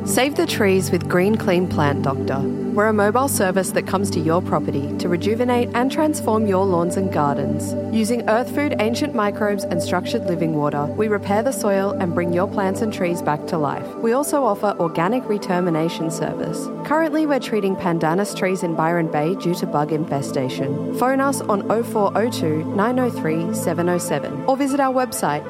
Save the trees with Green Clean Plant Doctor. We're a mobile service that comes to your property to rejuvenate and transform your lawns and gardens. Using earth food, ancient microbes and structured living water, we repair the soil and bring your plants and trees back to life. We also offer organic retermination service. Currently, we're treating pandanus trees in Byron Bay due to bug infestation. Phone us on 0402 903 707 or visit our website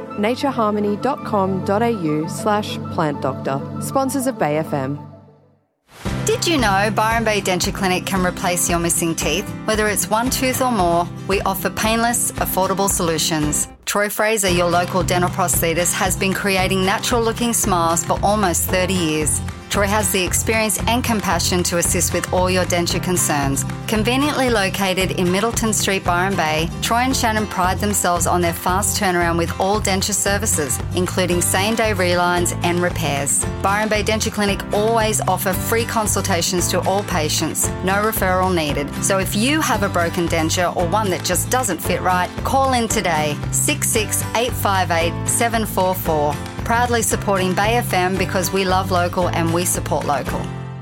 natureharmony.com.au/plant doctor. Sponsors of Bay FM. Did you know Byron Bay Denture Clinic can replace your missing teeth? Whether it's one tooth or more, we offer painless, affordable solutions. Troy Fraser, your local dental prosthetist, has been creating natural-looking smiles for almost 30 years. Troy has the experience and compassion to assist with all your denture concerns. Conveniently located in Middleton Street, Byron Bay, Troy and Shannon pride themselves on their fast turnaround with all denture services, including same-day relines and repairs. Byron Bay Denture Clinic always offer free consultations to all patients, no referral needed. So if you have a broken denture or one that just doesn't fit right, call in today, 66858 744. Proudly supporting Bay FM because we love local and we support local.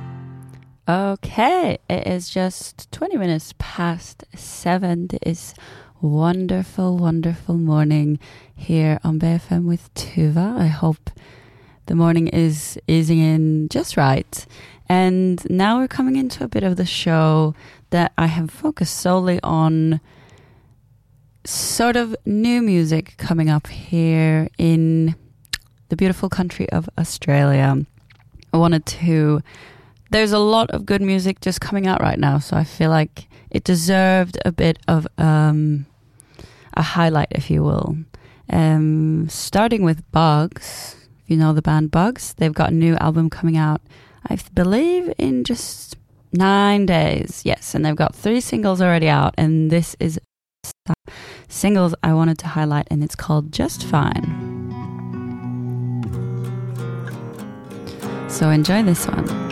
Okay, it is just 20 minutes past 7. It is wonderful, wonderful morning here on Bay FM with Tuva. I hope the morning is easing in just right. And now we're coming into a bit of the show that I have focused solely on sort of new music coming up here in the beautiful country of Australia. There's a lot of good music just coming out right now, so I feel like it deserved a bit of a highlight, if you will. Starting with Bugs. If you know the band Bugs, they've got a new album coming out, I believe, in just 9 days. Yes, and they've got 3 singles already out, and this is singles I wanted to highlight, and it's called Just Fine. So enjoy this one.